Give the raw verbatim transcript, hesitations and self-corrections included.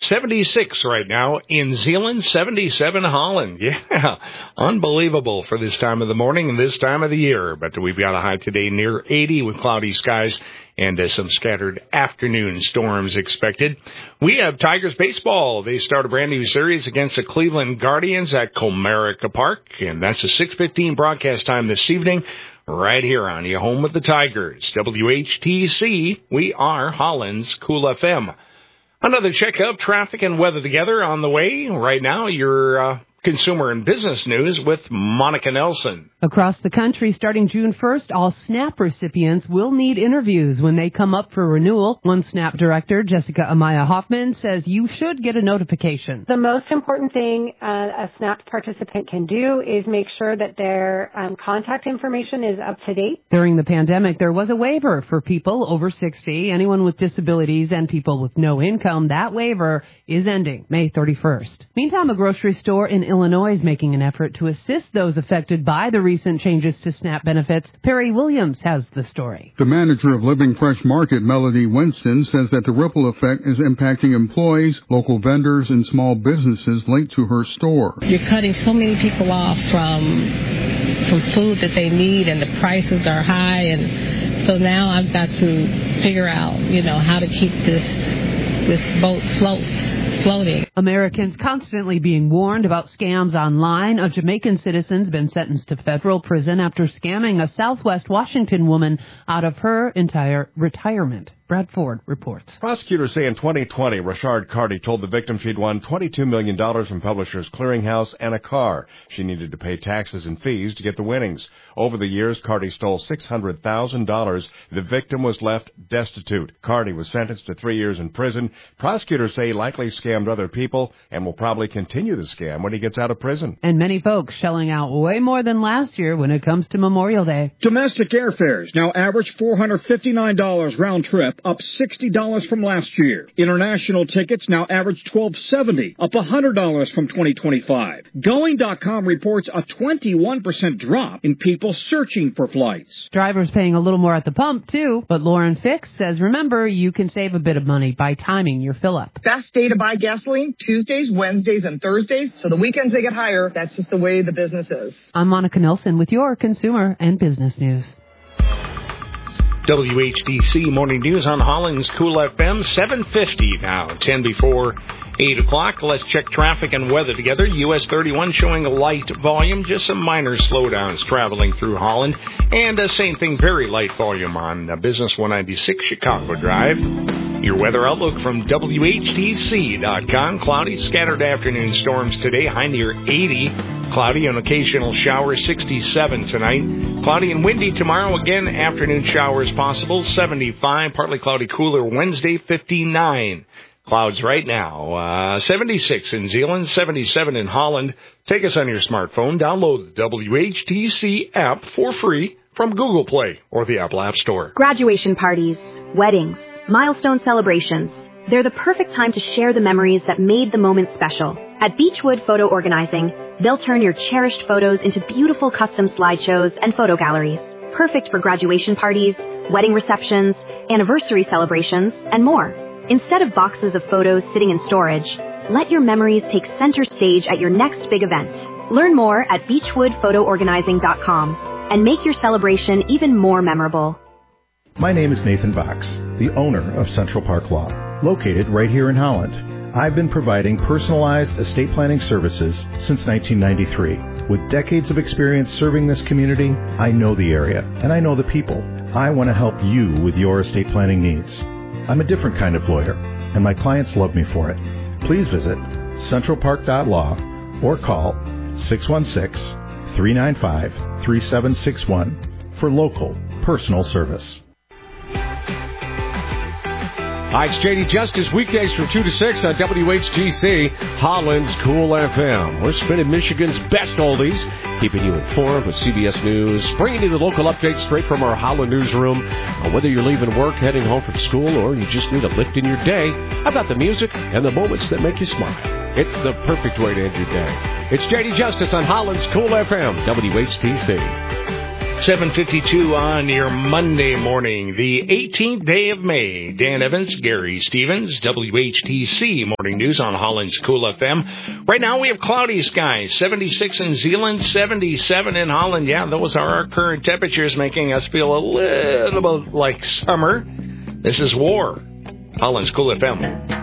seventy-six right now in Zeeland, seventy-seven Holland. Yeah, unbelievable for this time of the morning and this time of the year. But we've got a high today near eighty with cloudy skies and uh, some scattered afternoon storms expected. We have Tigers baseball. They start a brand new series against the Cleveland Guardians at Comerica Park, and that's a six fifteen broadcast time this evening right here on your home with the Tigers. W H T C, we are Holland's Cool F M. Another check of traffic and weather together on the way. Right now, your uh, consumer and business news with Monica Nelson. Across the country, starting June first, all SNAP recipients will need interviews when they come up for renewal. One SNAP director, Jessica Amaya Hoffman, says you should get a notification. The most important thing uh, a SNAP participant can do is make sure that their um, contact information is up to date. During the pandemic, there was a waiver for people over sixty, anyone with disabilities, and people with no income. That waiver is ending May thirty-first. Meantime, a grocery store in Illinois is making an effort to assist those affected by the recent changes to SNAP benefits. Perry Williams has the story. The manager of Living Fresh Market, Melody Winston, says that the ripple effect is impacting employees, local vendors, and small businesses linked to her store. You're cutting so many people off from from food that they need, and the prices are high, and so now I've got to figure out, you know, how to keep this this boat float. Floating. Americans constantly being warned about scams online. A Jamaican citizen's been sentenced to federal prison after scamming a Southwest Washington woman out of her entire retirement. Brad Ford reports. Prosecutors say in twenty twenty, Rashard Carty told the victim she'd won twenty-two million dollars from Publishers Clearinghouse and a car. She needed to pay taxes and fees to get the winnings. Over the years, Carty stole six hundred thousand dollars. The victim was left destitute. Carty was sentenced to three years in prison. Prosecutors say he likely scammed other people and will probably continue the scam when he gets out of prison. And many folks shelling out way more than last year when it comes to Memorial Day. Domestic airfares now average four hundred fifty-nine dollars round trip, up sixty dollars from last year. International tickets now average twelve seventy, up one hundred dollars from twenty twenty-five. Going dot com reports a twenty-one percent drop in people searching for flights. Drivers paying a little more at the pump, too. But Lauren Fix says, remember, you can save a bit of money by timing your fill-up. Best day to buy gasoline, Tuesdays, Wednesdays, and Thursdays. So the weekends they get higher. That's just the way the business is. I'm Monica Nelson with your consumer and business news. W H D C Morning News on Holland's Cool F M, seven fifty now, ten before eight o'clock. Let's check traffic and weather together. U S thirty-one showing a light volume, just some minor slowdowns traveling through Holland. And the same thing, very light volume on Business one ninety-six Chicago Drive. Your weather outlook from W H D C dot com. Cloudy, scattered afternoon storms today, high near eighty. Cloudy and occasional showers, sixty-seven tonight. Cloudy and windy tomorrow, again, afternoon showers possible, seventy-five. Partly cloudy, cooler Wednesday, fifty-nine. Clouds right now, uh, seventy-six in Zeeland, seventy-seven in Holland. Take us on your smartphone. Download the W H T C app for free from Google Play or the Apple App Store. Graduation parties, weddings, milestone celebrations. They're the perfect time to share the memories that made the moment special. At Beechwood Photo Organizing, they'll turn your cherished photos into beautiful custom slideshows and photo galleries. Perfect for graduation parties, wedding receptions, anniversary celebrations, and more. Instead of boxes of photos sitting in storage, let your memories take center stage at your next big event. Learn more at beechwood photo organizing dot com and make your celebration even more memorable. My name is Nathan Box, the owner of Central Park Law, located right here in Holland. I've been providing personalized estate planning services since nineteen ninety-three. With decades of experience serving this community, I know the area and I know the people. I want to help you with your estate planning needs. I'm a different kind of lawyer, and my clients love me for it. Please visit central park dot law or call six one six, three nine five, three seven six one for local personal service. Hi, it's J D Justice, weekdays from two to six on W H G C, Holland's Cool F M. We're spinning Michigan's best oldies, keeping you informed with C B S News, bringing you the local updates straight from our Holland newsroom. Uh, whether you're leaving work, heading home from school, or you just need a lift in your day, how about the music and the moments that make you smile? It's the perfect way to end your day. It's J D Justice on Holland's Cool F M, W H T C. seven fifty-two on your Monday morning, the eighteenth day of May. Dan Evans, Gary Stevens, W H T C Morning News on Holland's Cool F M. Right now we have cloudy skies, seventy-six in Zeeland, seventy-seven in Holland. Yeah, those are our current temperatures, making us feel a little bit like summer. This is War, Holland's Cool F M.